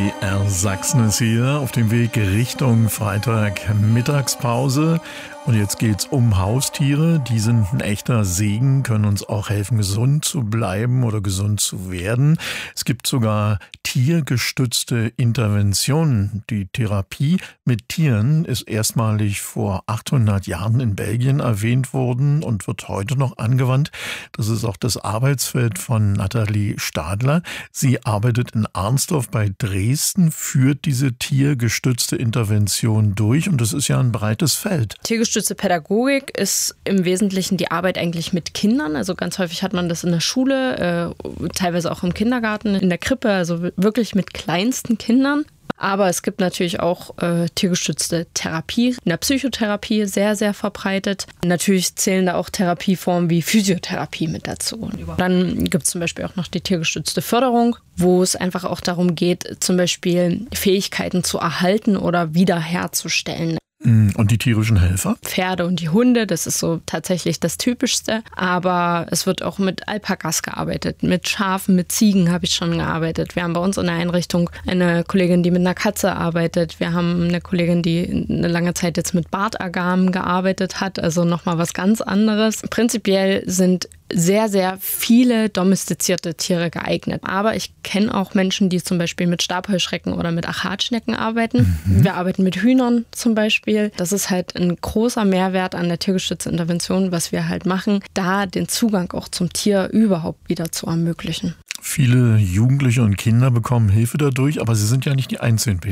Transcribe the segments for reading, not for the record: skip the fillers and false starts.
MDR Sachsen ist hier auf dem Weg Richtung Freitag-Mittagspause. Und jetzt geht's um Haustiere. Die sind ein echter Segen, können uns auch helfen, gesund zu bleiben oder gesund zu werden. Es gibt sogar tiergestützte Interventionen. Die Therapie mit Tieren ist erstmalig vor 800 Jahren in Belgien erwähnt worden und wird heute noch angewandt. Das ist auch das Arbeitsfeld von Nathalie Stadler. Sie arbeitet in Arnsdorf bei Dresden, führt diese tiergestützte Intervention durch und das ist ja ein breites Feld. Tiergestützte Pädagogik ist im Wesentlichen die Arbeit eigentlich mit Kindern. Also ganz häufig hat man das in der Schule, teilweise auch im Kindergarten, in der Krippe, also wirklich mit kleinsten Kindern. Aber es gibt natürlich auch tiergestützte Therapie, in der Psychotherapie sehr, sehr verbreitet. Natürlich zählen da auch Therapieformen wie Physiotherapie mit dazu. Dann gibt es zum Beispiel auch noch die tiergestützte Förderung, wo es einfach auch darum geht, zum Beispiel Fähigkeiten zu erhalten oder wiederherzustellen. Und die tierischen Helfer? Pferde und die Hunde, das ist so tatsächlich das Typischste. Aber es wird auch mit Alpakas gearbeitet, mit Schafen, mit Ziegen habe ich schon gearbeitet. Wir haben bei uns in der Einrichtung eine Kollegin, die mit einer Katze arbeitet. Wir haben eine Kollegin, die eine lange Zeit jetzt mit Bartagamen gearbeitet hat, also nochmal was ganz anderes. Prinzipiell sind sehr, sehr viele domestizierte Tiere geeignet. Aber ich kenne auch Menschen, die zum Beispiel mit Stabheuschrecken oder mit Achatschnecken arbeiten. Wir arbeiten mit Hühnern zum Beispiel. Das ist halt ein großer Mehrwert an der tiergestützten Intervention, was wir halt machen, da den Zugang auch zum Tier überhaupt wieder zu ermöglichen. Viele Jugendliche und Kinder bekommen Hilfe dadurch, aber sie sind ja nicht die einzigen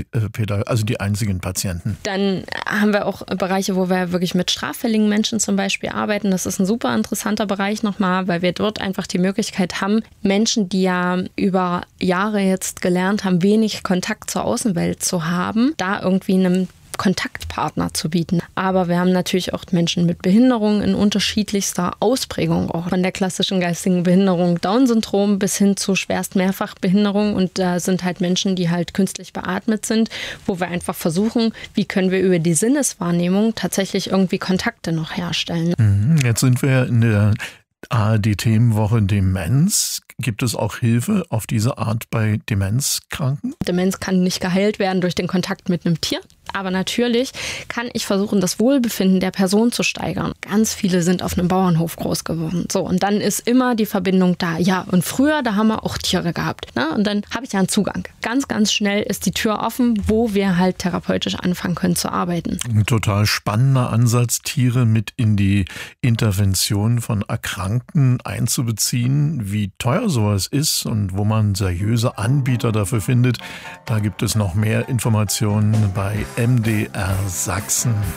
Patienten. Dann haben wir auch Bereiche, wo wir wirklich mit straffälligen Menschen zum Beispiel arbeiten. Das ist ein super interessanter Bereich nochmal, weil wir dort einfach die Möglichkeit haben, Menschen, die ja über Jahre jetzt gelernt haben, wenig Kontakt zur Außenwelt zu haben, da irgendwie einem Kontaktpartner zu bieten. Aber wir haben natürlich auch Menschen mit Behinderung in unterschiedlichster Ausprägung, auch von der klassischen geistigen Behinderung, Down-Syndrom bis hin zu schwerst Mehrfachbehinderung. Und da sind halt Menschen, die halt künstlich beatmet sind, wo wir einfach versuchen, wie können wir über die Sinneswahrnehmung tatsächlich irgendwie Kontakte noch herstellen. Jetzt sind wir in der ARD-Themenwoche Demenz. Gibt es auch Hilfe auf diese Art bei Demenzkranken? Demenz kann nicht geheilt werden durch den Kontakt mit einem Tier. Aber natürlich kann ich versuchen, das Wohlbefinden der Person zu steigern. Ganz viele sind auf einem Bauernhof groß geworden. So, und dann ist immer die Verbindung da. Ja, und früher, da haben wir auch Tiere gehabt. Ne? Und dann habe ich ja einen Zugang. Ganz, ganz schnell ist die Tür offen, wo wir halt therapeutisch anfangen können zu arbeiten. Ein total spannender Ansatz, Tiere mit in die Intervention von Erkrankten einzubeziehen. Wie teuer sowas ist und wo man seriöse Anbieter dafür findet, da gibt es noch mehr Informationen bei MDR Sachsen.